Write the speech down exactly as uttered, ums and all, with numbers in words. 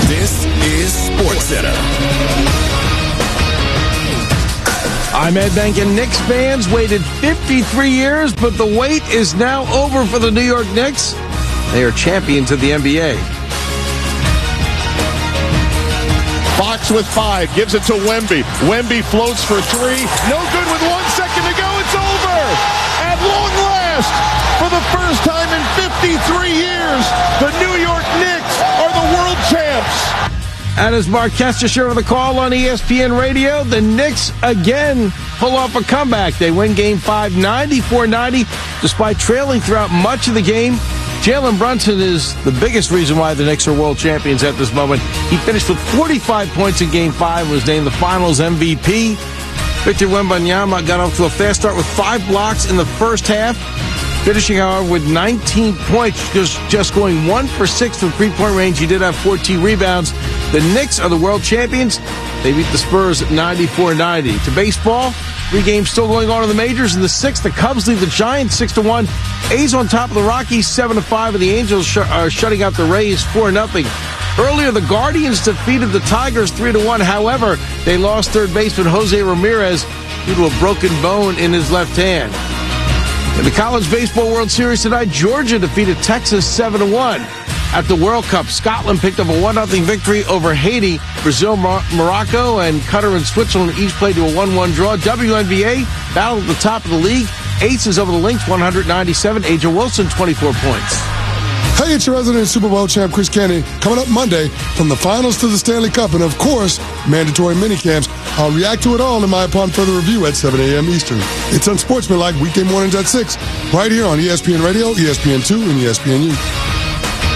This is SportsCenter. I'm Ed Bank, and Knicks fans waited fifty-three years, but the wait is now over for the New York Knicks. They are champions of the N B A. Fox with five, gives it to Wemby. Wemby floats for three. No good with one second to go. It's over. At long last, for the first time in fifty-three years, the New York Knicks are the world champs. And as Mark Kester shared with the call on E S P N Radio, the Knicks again pull off a comeback. They win Game five ninety-four ninety, despite trailing throughout much of the game. Jalen Brunson is the biggest reason why the Knicks are world champions at this moment. He finished with forty-five points in Game five, was named the Finals M V P. Victor Wembanyama got off to a fast start with five blocks in the first half, finishing, however, with nineteen points, just, just going one for six from three-point range. He did have fourteen rebounds. The Knicks are the world champions. They beat the Spurs at ninety-four ninety. To baseball, three games still going on in the majors. In the sixth, the Cubs lead the Giants six to one. A's on top of the Rockies seven to five, and the Angels sh- are shutting out the Rays four nothing. Earlier, the Guardians defeated the Tigers three to one. However, they lost third baseman Jose Ramirez due to a broken bone in his left hand. In the College Baseball World Series tonight, Georgia defeated Texas seven to one. At the World Cup, Scotland picked up a one nothing victory over Haiti. Brazil, Mor- Morocco, and Qatar and Switzerland each played to a one one draw. W N B A battled at the top of the league. Aces over the Lynx, one ninety-seven. Aja Wilson, twenty-four points. Hey, it's your resident Super Bowl champ, Chris Canty. Coming up Monday, from the finals to the Stanley Cup, and of course, mandatory minicamps. I'll react to it all in my Upon Further Review at seven a.m. Eastern. It's Unsportsmanlike, weekday mornings at six, right here on E S P N Radio, E S P N two, and E S P N U.